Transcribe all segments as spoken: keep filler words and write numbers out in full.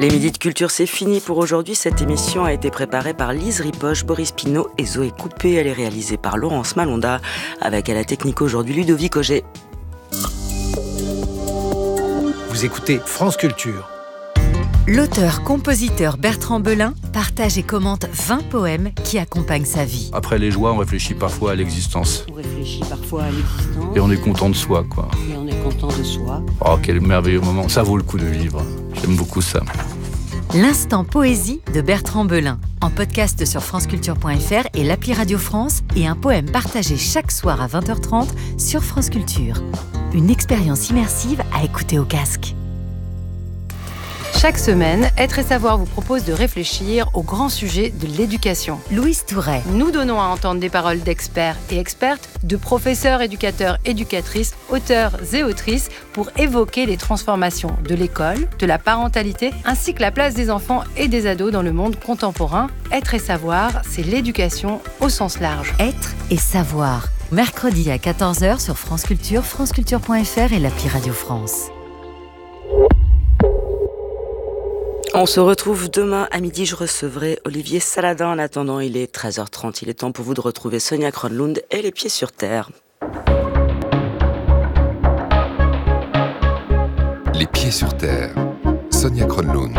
Les Midis de Culture, c'est fini pour aujourd'hui. Cette émission a été préparée par Lise Ripoche, Boris Pinault et Zoé Coupé. Elle est réalisée par Laurence Malonda, avec à la technique aujourd'hui Ludovic Auger. Vous écoutez France Culture. L'auteur-compositeur Bertrand Belin partage et commente vingt poèmes qui accompagnent sa vie. Après les joies, on réfléchit parfois à l'existence. On réfléchit parfois à l'existence. Et on est content de soi, quoi. Et on est content de soi. Oh, quel merveilleux moment. Ça vaut le coup de vivre. J'aime beaucoup ça. L'instant poésie de Bertrand Belin, en podcast sur franceculture point f r et l'appli Radio France, et un poème partagé chaque soir à vingt heures trente sur France Culture. Une expérience immersive à écouter au casque. Chaque semaine, Être et Savoir vous propose de réfléchir au grand sujet de l'éducation. Louise Touret. Nous donnons à entendre des paroles d'experts et expertes, de professeurs, éducateurs, éducatrices, auteurs et autrices pour évoquer les transformations de l'école, de la parentalité, ainsi que la place des enfants et des ados dans le monde contemporain. Être et Savoir, c'est l'éducation au sens large. Être et Savoir. Mercredi à quatorze heures sur France Culture, franceculture point f r et l'appli Radio France. On se retrouve demain à midi. Je recevrai Olivier Saladin. En attendant, il est treize heures trente. Il est temps pour vous de retrouver Sonia Kronlund et Les Pieds sur Terre. Les Pieds sur Terre. Sonia Kronlund.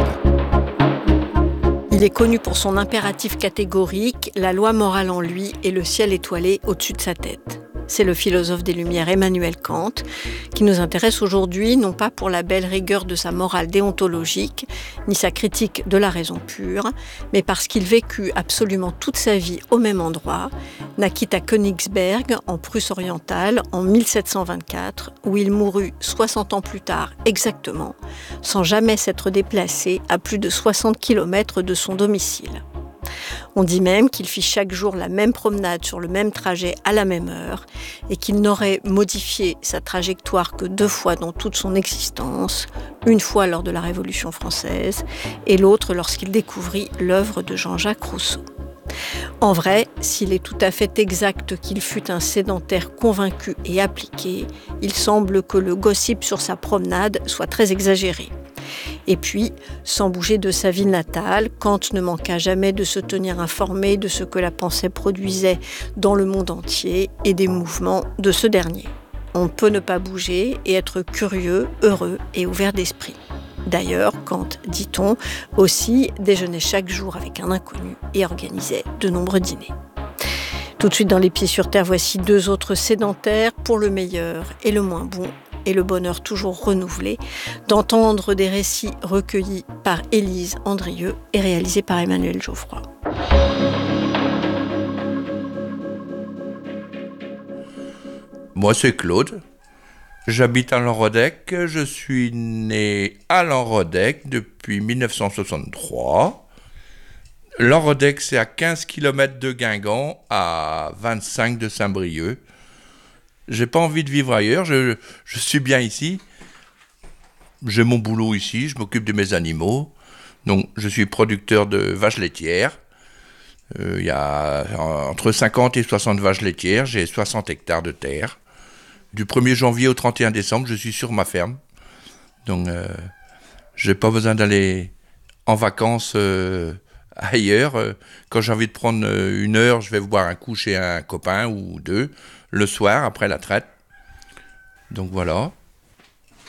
Il est connu pour son impératif catégorique, la loi morale en lui et le ciel étoilé au-dessus de sa tête. C'est le philosophe des Lumières Emmanuel Kant qui nous intéresse aujourd'hui, non pas pour la belle rigueur de sa morale déontologique, ni sa critique de la raison pure, mais parce qu'il vécut absolument toute sa vie au même endroit, naquit à Königsberg, en Prusse orientale, en mille sept cent vingt-quatre, où il mourut soixante ans plus tard exactement, sans jamais s'être déplacé à plus de soixante kilomètres de son domicile. On dit même qu'il fit chaque jour la même promenade sur le même trajet à la même heure et qu'il n'aurait modifié sa trajectoire que deux fois dans toute son existence, une fois lors de la Révolution française et l'autre lorsqu'il découvrit l'œuvre de Jean-Jacques Rousseau. En vrai, s'il est tout à fait exact qu'il fut un sédentaire convaincu et appliqué, il semble que le gossip sur sa promenade soit très exagéré. Et puis, sans bouger de sa ville natale, Kant ne manqua jamais de se tenir informé de ce que la pensée produisait dans le monde entier et des mouvements de ce dernier. On peut ne pas bouger et être curieux, heureux et ouvert d'esprit. D'ailleurs, Kant, dit-on, aussi déjeunait chaque jour avec un inconnu et organisait de nombreux dîners. Tout de suite dans Les Pieds sur Terre, voici deux autres sédentaires pour le meilleur et le moins bon, et le bonheur toujours renouvelé, d'entendre des récits recueillis par Élise Andrieux et réalisés par Emmanuel Geoffroy. Moi, c'est Claude. J'habite à Lanrodec. Je suis né à Lanrodec depuis dix-neuf cent soixante-trois. Lanrodec, c'est à quinze kilomètres de Guingamp, à vingt-cinq de Saint-Brieuc. J'ai pas envie de vivre ailleurs, je, je suis bien ici. J'ai mon boulot ici, je m'occupe de mes animaux. Donc, je suis producteur de vaches laitières. Il euh, y a entre cinquante et soixante vaches laitières, j'ai soixante hectares de terre. Du premier janvier au trente et un décembre, je suis sur ma ferme. Donc, euh, j'ai pas besoin d'aller en vacances euh, ailleurs. Quand j'ai envie de prendre une heure, je vais boire un coup chez un copain ou deux. Le soir, après la traite. Donc voilà.